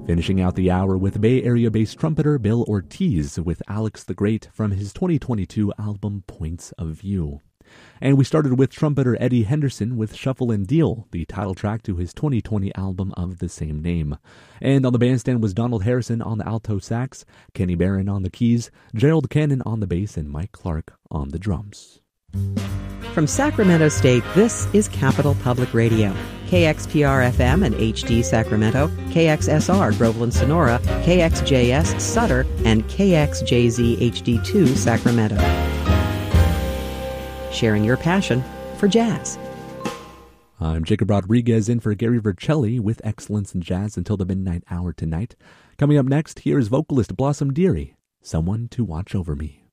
Finishing out the hour with Bay Area-based trumpeter Bill Ortiz with Alex the Great from his 2022 album Points of View. And we started with trumpeter Eddie Henderson with Shuffle and Deal, the title track to his 2020 album of the same name. And on the bandstand was Donald Harrison on the alto sax, Kenny Barron on the keys, Gerald Cannon on the bass, and Mike Clark on the drums. From Sacramento State, this is Capital Public Radio. KXPR-FM and HD Sacramento, KXSR Groveland Sonora, KXJS Sutter, and KXJZ HD2 Sacramento. Sharing your passion for jazz. I'm Jacob Rodriguez in for Gary Vercelli with Excellence in Jazz until the midnight hour tonight. Coming up next, here's vocalist Blossom Dearie, Someone to Watch Over Me.